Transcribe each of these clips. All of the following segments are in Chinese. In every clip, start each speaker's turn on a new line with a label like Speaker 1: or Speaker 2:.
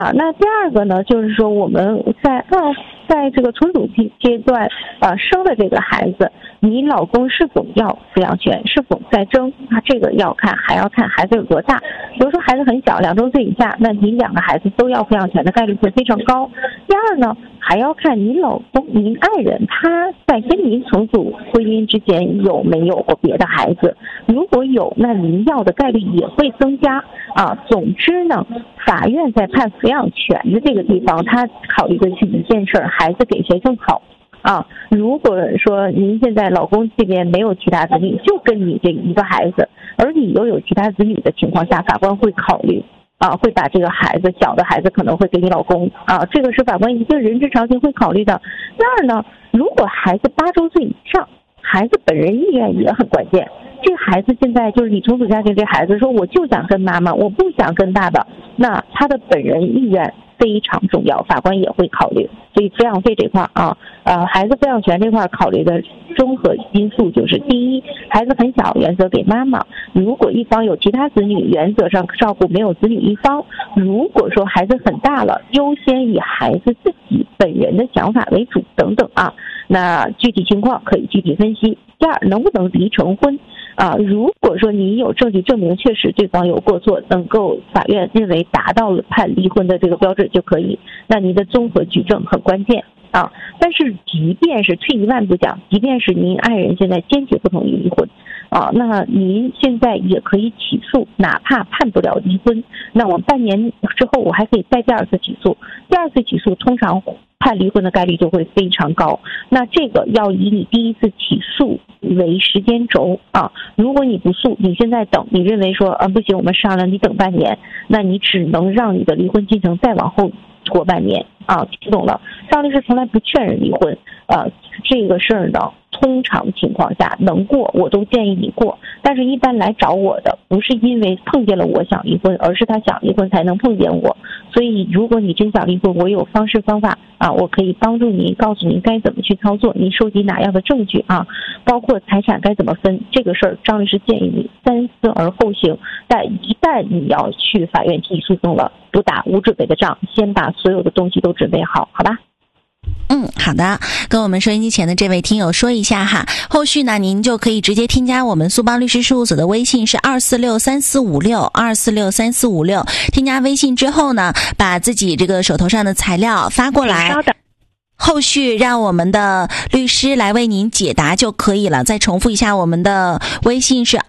Speaker 1: 那第二个呢，就是说我们在这个重组阶段生的这个孩子，你老公是否要抚养权，是否在争这个还要看孩子有多大。比如说孩子很小，2周岁以下，那你2个孩子都要抚养权的概率会非常高。第二呢，还要看你老公您爱人他在跟您重组婚姻之前有没有过别的孩子，如果有，那您要的概率也会增加总之呢，法院在判抚养权的这个地方，他考虑的是一件事，孩子给谁更好如果说您现在老公这边没有其他子女，就跟你这一个孩子，而你又有其他子女的情况下，法官会考虑会把这个孩子小的孩子可能会给你老公这个是法官一个人之常情会考虑的。第二呢，如果孩子8周岁以上，孩子本人意愿也很关键。这个孩子现在就是你重组家庭，这孩子说我就想跟妈妈，我不想跟爸爸，那他的本人意愿非常重要，法官也会考虑。所以抚养费这块孩子抚养权这块考虑的综合因素就是：第一，孩子很小，原则给妈妈；如果一方有其他子女，原则上照顾没有子女一方；如果说孩子很大了，优先以孩子自己本人的想法为主等等那具体情况可以具体分析。第二，能不能离成婚如果说你有证据证明确实对方有过错，能够法院认为达到了判离婚的这个标准就可以，那您的综合举证很关键但是即便是退一万步讲，即便是您爱人现在坚决不同意离婚那您现在也可以起诉，哪怕判不了离婚，那我半年之后我还可以再第二次起诉，第二次起诉通常判离婚的概率就会非常高。那这个要以你第一次起诉为时间轴如果你不诉，你现在等，你认为说不行，我们商量，你等半年，那你只能让你的离婚进程再往后拖半年听懂了？张律师从来不劝人离婚这个事儿呢，通常情况下能过我都建议你过，但是一般来找我的不是因为碰见了我想离婚，而是他想离婚才能碰见我。所以如果你真想离婚，我有方式方法我可以帮助您，告诉您该怎么去操作，您收集哪样的证据包括财产该怎么分，这个事儿张律师建议你三思而后行。但一旦你要去法院提起诉讼了，不打无准备的仗，先把所有的东西都准备好，好吧？
Speaker 2: 好的，跟我们收音机前的这位听友说一下后续呢您就可以直接添加我们苏邦律师事务所的微信是2463456，添加微信之后呢，把自己这个手头上的材料发过来，后续让我们的律师来为您解答就可以了。再重复一下，我们的微信是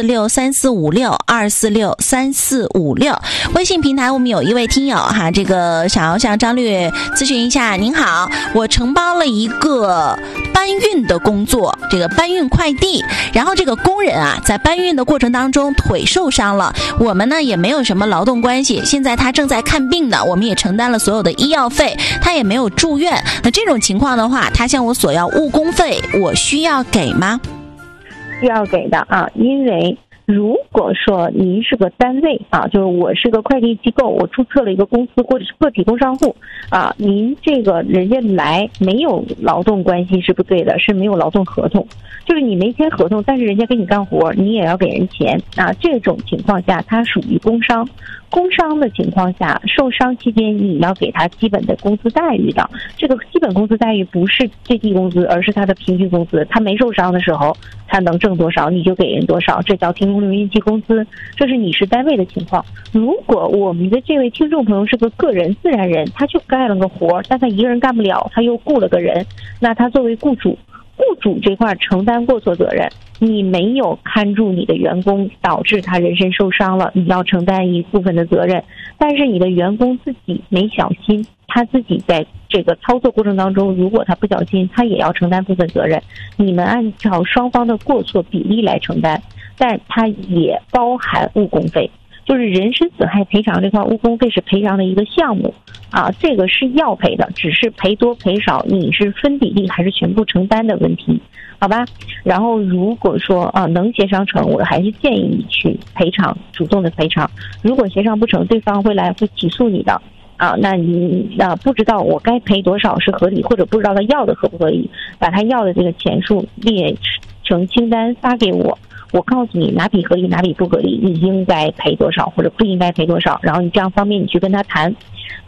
Speaker 2: 2463456，2463456。微信平台我们有一位听友这个想要向张律咨询一下。您好，我承包了一个搬运的工作，这个搬运快递，然后这个工人在搬运的过程当中腿受伤了，我们呢也没有什么劳动关系，现在他正在看病呢，我们也承担了所有的医药费，他也没有住院。那这种情况的话，他向我索要误工费，我需要给吗？
Speaker 1: 需要给的因为如果说您是个单位就是我是个快递机构，我注册了一个公司或者是个体工商户您这个人家来没有劳动关系是不对的，是没有劳动合同，就是你没签合同，但是人家给你干活，你也要给人钱这种情况下它属于工伤。工伤的情况下，受伤期间你要给他基本的工资待遇的，这个基本工资待遇不是最低工资，而是他的平均工资，他没受伤的时候他能挣多少你就给人多少，这叫停工留运期工资，这是你是单位的情况。如果我们的这位听众朋友是个个人自然人，他就干了个活，但他一个人干不了，他又雇了个人，那他作为雇主这块承担过错责任，你没有看住你的员工，导致他人身受伤了，你要承担一部分的责任。但是你的员工自己没小心，他自己在这个操作过程当中，如果他不小心，他也要承担部分责任。你们按照双方的过错比例来承担，但它也包含误工费。就是人身损害赔偿这块，误工费是赔偿的一个项目这个是要赔的，只是赔多赔少，你是分比例还是全部承担的问题，好吧？然后如果说能协商成，我还是建议你去赔偿，主动的赔偿。如果协商不成，对方会起诉你的那你不知道我该赔多少是合理，或者不知道他要的合不合理，把他要的这个钱数列成清单发给我。我告诉你哪笔合理哪笔不合理，你应该赔多少或者不应该赔多少，然后你这样方便你去跟他谈